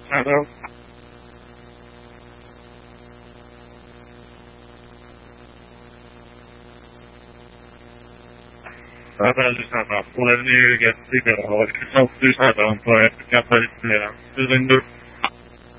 Claro. Välillä puolen 40 euroa, vaikka se on pysätään, että käpäittää.